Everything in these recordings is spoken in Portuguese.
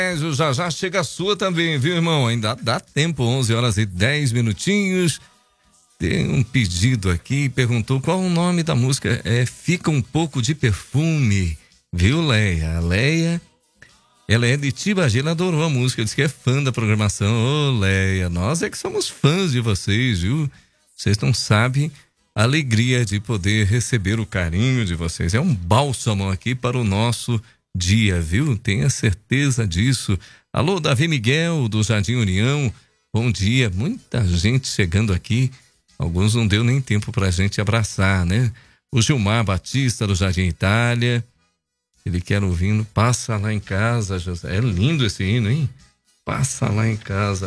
Já já chega a sua também, viu, irmão? Ainda dá tempo, 11 horas e 10 minutinhos. Tem um pedido aqui, perguntou qual o nome da música. Fica um pouco de perfume, viu, Leia? A Leia, ela é de Tibagi, ela adorou a música, disse que é fã da programação. Ô, Leia, nós é que somos fãs de vocês, viu? Vocês não sabem a alegria de poder receber o carinho de vocês. É um bálsamo aqui para o nosso dia, viu? Tenha certeza disso. Alô, Davi Miguel, do Jardim União, bom dia. Muita gente chegando aqui, alguns não deu nem tempo pra gente abraçar, né? O Gilmar Batista, do Jardim Itália, ele quer ouvindo Passa Lá em Casa, José. É lindo esse hino, hein? Passa lá em casa,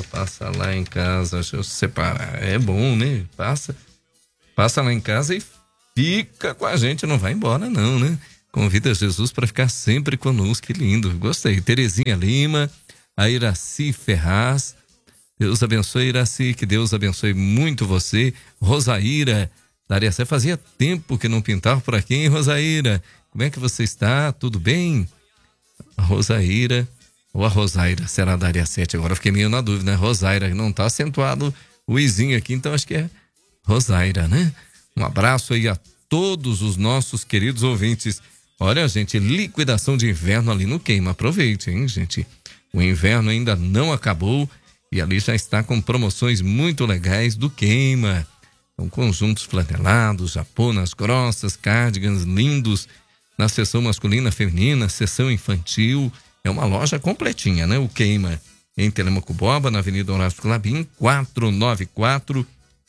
José. É bom, né? Passa lá em casa e fica com a gente, não vai embora não, né? Convida Jesus para ficar sempre conosco, que lindo, gostei. Terezinha Lima, a Iraci Ferraz, Deus abençoe, Iraci, que Deus abençoe muito você. Rosaíra, da Ariacé, fazia tempo que não pintava por aqui, hein, Rosaíra? Como é que você está? Tudo bem? A Rosaíra, ou a Rosaira, será da Ariacé? Agora eu fiquei meio na dúvida, né? Rosaíra, não está acentuado o izinho aqui, então acho que é Rosaira, né? Um abraço aí a todos os nossos queridos ouvintes. Olha, gente, liquidação de inverno ali no Queima. Aproveite, hein, gente? O inverno ainda não acabou e ali já está com promoções muito legais do Queima. São conjuntos flanelados, japonas grossas, cardigans lindos na seção masculina, feminina, seção infantil. É uma loja completinha, né? O Queima, em Telemaco Borba, na Avenida Horácio Clabim, 494.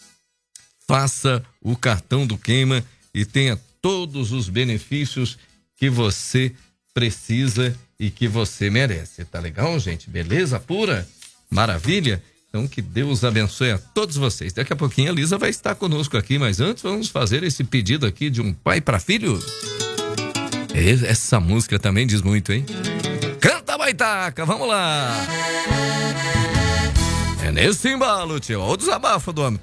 Faça o cartão do Queima e tenha todos os benefícios que você precisa e que você merece. Tá legal, gente? Beleza pura? Maravilha? Então que Deus abençoe a todos vocês. Daqui a pouquinho a Lisa vai estar conosco aqui, mas antes vamos fazer esse pedido aqui de um pai para filho. Essa música também diz muito, hein? Canta, Baitaca, vamos lá! É nesse embalo, tio. Olha o desabafo do homem.